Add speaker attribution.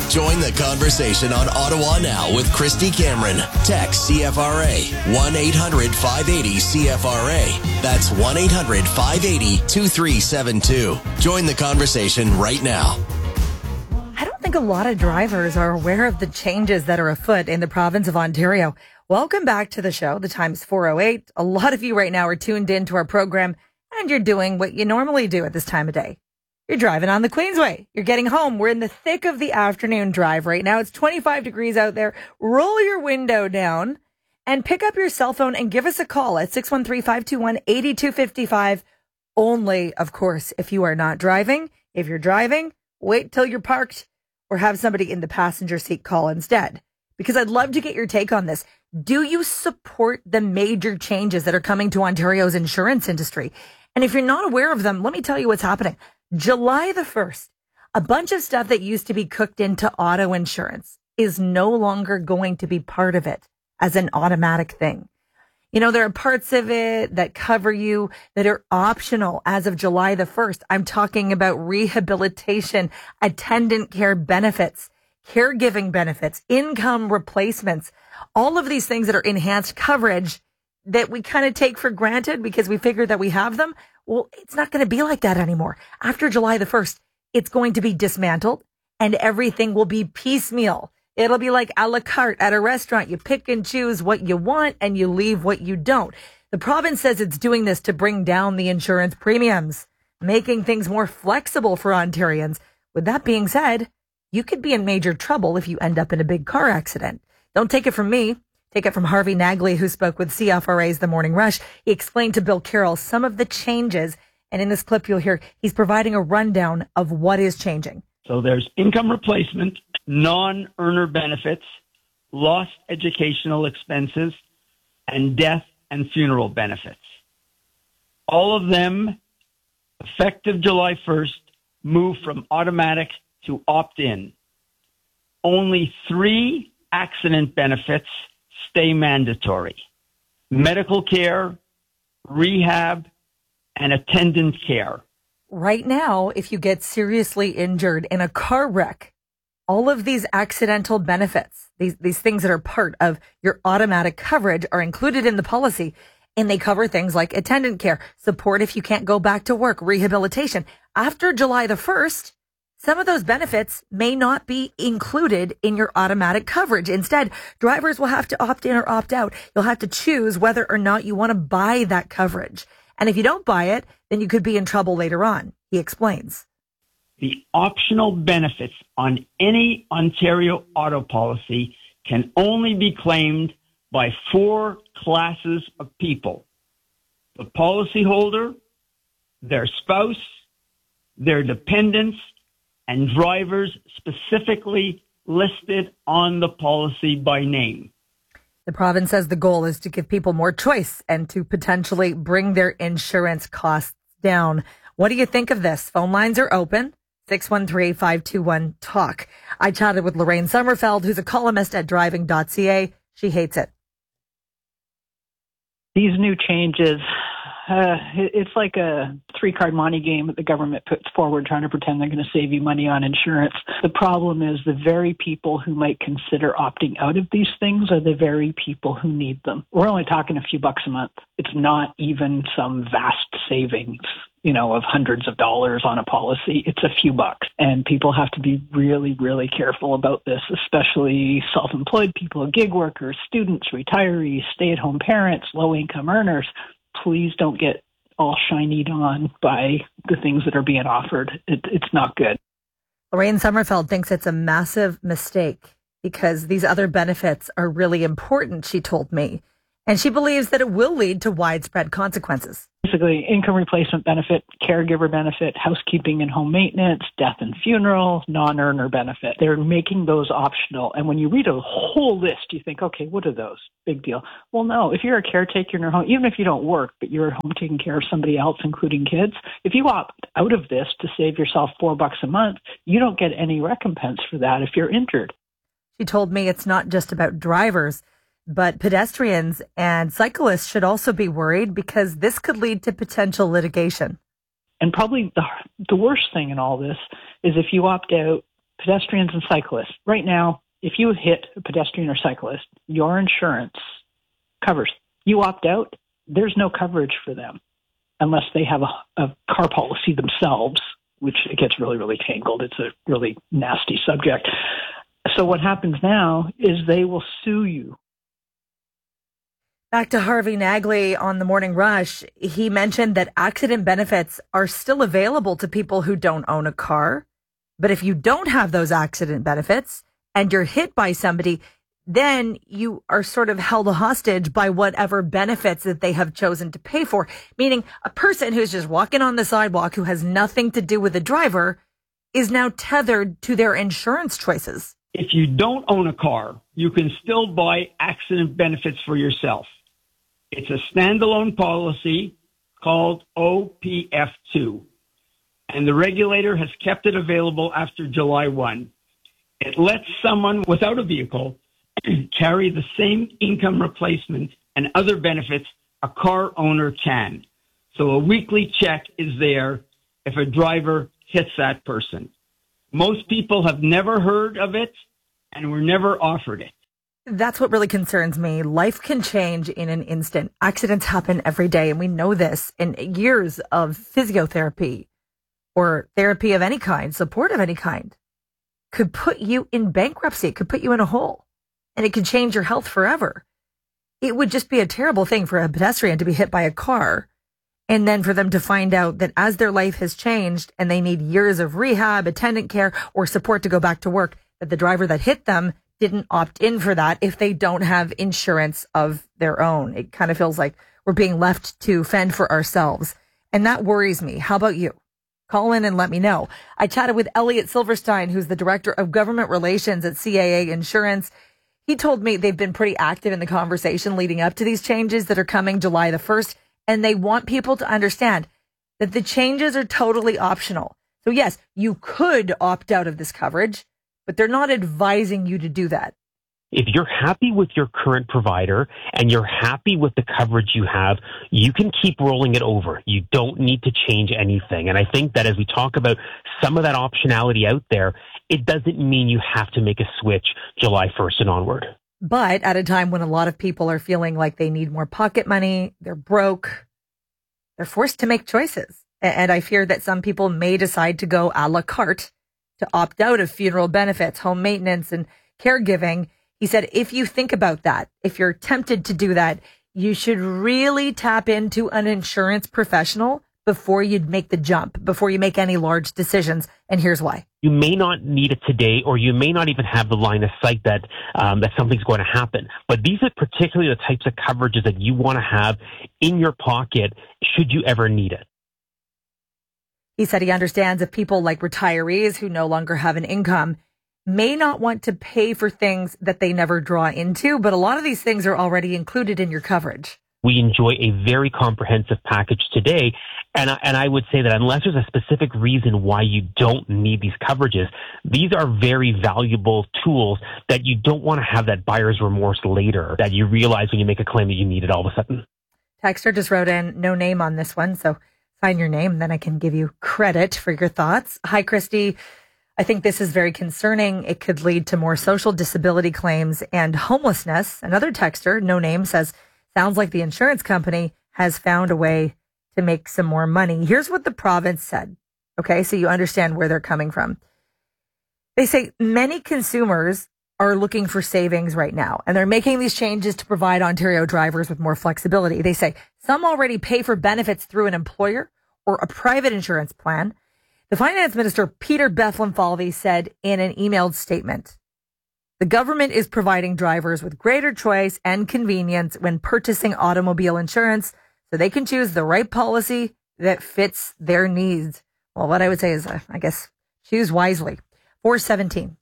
Speaker 1: Join the conversation on Ottawa Now with Christy Cameron. Text CFRA 1-800-580-CFRA. That's 1-800-580-2372. Join the conversation right now.
Speaker 2: I don't think a lot of drivers are aware of the changes that are afoot in the province of Ontario. Welcome back to the show. The time's 4:08. A lot of you right now are tuned in to our program, and you're doing what you normally do at this time of day. You're driving on the Queensway. You're getting home. We're in the thick of the afternoon drive right now. It's 25 degrees out there. Roll your window down and pick up your cell phone and give us a call at 613-521-8255. Only, of course, if you are not driving. If you're driving, wait till you're parked or have somebody in the passenger seat call instead. Because I'd love to get your take on this. Do you support the major changes that are coming to Ontario's insurance industry? And if you're not aware of them, let me tell you what's happening. July the 1st, a bunch of stuff that used to be cooked into auto insurance is no longer going to be part of it as an automatic thing. You know, there are parts of it that cover you that are optional as of July the 1st. I'm talking about rehabilitation, attendant care benefits, caregiving benefits, income replacements, all of these things that are enhanced coverage that we kind of take for granted because we figure that we have them. Well, it's not going to be like that anymore. After July the 1st, it's going to be dismantled and everything will be piecemeal. It'll be like a la carte at a restaurant. You pick and choose what you want and you leave what you don't. The province says it's doing this to bring down the insurance premiums, making things more flexible for Ontarians. With that being said, you could be in major trouble if you end up in a big car accident. Don't take it from me. Take it from Harvey Nagley, who spoke with CFRA's The Morning Rush. He explained to Bill Carroll some of the changes. And in this clip, you'll hear he's providing a rundown of what is changing.
Speaker 3: So there's income replacement, non-earner benefits, lost educational expenses, and death and funeral benefits. All of them, effective July 1st, move from automatic to opt-in. Only 3 accident benefits stay mandatory: medical care, rehab, and attendant care.
Speaker 2: Right now, if you get seriously injured in a car wreck, all of these accidental benefits, these things that are part of your automatic coverage are included in the policy, and they cover things like attendant care, support if you can't go back to work, rehabilitation. After July the 1st, some of those benefits may not be included in your automatic coverage. Instead, drivers will have to opt in or opt out. You'll have to choose whether or not you want to buy that coverage. And if you don't buy it, then you could be in trouble later on, he explains.
Speaker 3: The optional benefits on any Ontario auto policy can only be claimed by 4 classes of people: the policyholder, their spouse, their dependents, and drivers specifically listed on the policy by name.
Speaker 2: The province says the goal is to give people more choice and to potentially bring their insurance costs down. What do you think of this? Phone lines are open. 613-521-TALK. I chatted with Lorraine Sommerfeld, who's a columnist at driving.ca. She hates it.
Speaker 4: These new changes, it's like a 3-card monte game that the government puts forward trying to pretend they're going to save you money on insurance. The problem is the very people who might consider opting out of these things are the very people who need them. We're only talking a few bucks a month. It's not even some vast savings, of hundreds of dollars on a policy. It's a few bucks. And people have to be really, really careful about this, especially self-employed people, gig workers, students, retirees, stay-at-home parents, low-income earners. Please don't get all shinied on by the things that are being offered. It's not good.
Speaker 2: Lorraine Sommerfeld thinks it's a massive mistake because these other benefits are really important, she told me. And she believes that it will lead to widespread consequences.
Speaker 4: Basically, income replacement benefit, caregiver benefit, housekeeping and home maintenance, death and funeral, non-earner benefit. They're making those optional. And when you read a whole list, you think, okay, what are those? Big deal. Well, no, if you're a caretaker in your home, even if you don't work, but you're at home taking care of somebody else, including kids, if you opt out of this to save yourself $4 a month, you don't get any recompense for that if you're injured.
Speaker 2: She told me it's not just about drivers, but pedestrians and cyclists should also be worried because this could lead to potential litigation.
Speaker 4: And probably the worst thing in all this is if you opt out pedestrians and cyclists. Right now, if you hit a pedestrian or cyclist, your insurance covers. You opt out, there's no coverage for them unless they have a car policy themselves, which it gets really, really tangled. It's a really nasty subject. So what happens now is they will sue you.
Speaker 2: Back to Harvey Nagley on the Morning Rush. He mentioned that accident benefits are still available to people who don't own a car. But if you don't have those accident benefits and you're hit by somebody, then you are sort of held hostage by whatever benefits that they have chosen to pay for. Meaning a person who's just walking on the sidewalk who has nothing to do with the driver is now tethered to their insurance choices.
Speaker 3: If you don't own a car, you can still buy accident benefits for yourself. It's a standalone policy called OPF2, and the regulator has kept it available after July 1. It lets someone without a vehicle carry the same income replacement and other benefits a car owner can. So a weekly check is there if a driver hits that person. Most people have never heard of it and were never offered it.
Speaker 2: That's what really concerns me. Life can change in an instant. Accidents happen every day, and we know this. And years of physiotherapy or therapy of any kind, support of any kind, could put you in bankruptcy. It could put you in a hole, and it could change your health forever. It would just be a terrible thing for a pedestrian to be hit by a car, and then for them to find out that as their life has changed and they need years of rehab, attendant care, or support to go back to work, that the driver that hit them didn't opt in for that if they don't have insurance of their own. It kind of feels like we're being left to fend for ourselves. And that worries me. How about you? Call in and let me know. I chatted with Elliot Silverstein, who's the Director of Government Relations at CAA Insurance. He told me they've been pretty active in the conversation leading up to these changes that are coming July the 1st. And they want people to understand that the changes are totally optional. So yes, you could opt out of this coverage, but they're not advising you to do that.
Speaker 5: If you're happy with your current provider and you're happy with the coverage you have, you can keep rolling it over. You don't need to change anything. And I think that as we talk about some of that optionality out there, it doesn't mean you have to make a switch July 1st and onward.
Speaker 2: But at a time when a lot of people are feeling like they need more pocket money, they're broke, they're forced to make choices. And I fear that some people may decide to go a la carte to opt out of funeral benefits, home maintenance, and caregiving. He said, if you think about that, if you're tempted to do that, you should really tap into an insurance professional before you'd make the jump, before you make any large decisions. And here's why.
Speaker 5: You may not need it today, or you may not even have the line of sight that that something's going to happen. But these are particularly the types of coverages that you want to have in your pocket should you ever need it.
Speaker 2: He said he understands if people like retirees who no longer have an income may not want to pay for things that they never draw into, but a lot of these things are already included in your coverage.
Speaker 5: We enjoy a very comprehensive package today, and I would say that unless there's a specific reason why you don't need these coverages, these are very valuable tools that you don't want to have that buyer's remorse later, that you realize when you make a claim that you need it all of a sudden.
Speaker 2: Texter just wrote in, no name on this one, so sign your name, then I can give you credit for your thoughts. Hi, Christy. I think this is very concerning. It could lead to more social disability claims and homelessness. Another texter, no name, says, sounds like the insurance company has found a way to make some more money. Here's what the province said. Okay, so you understand where they're coming from. They say many consumers are looking for savings right now, and they're making these changes to provide Ontario drivers with more flexibility. They say some already pay for benefits through an employer or a private insurance plan. The finance minister, Peter Bethlenfalvy, said in an emailed statement, the government is providing drivers with greater choice and convenience when purchasing automobile insurance so they can choose the right policy that fits their needs. Well, what I would say is, I guess, choose wisely. 417.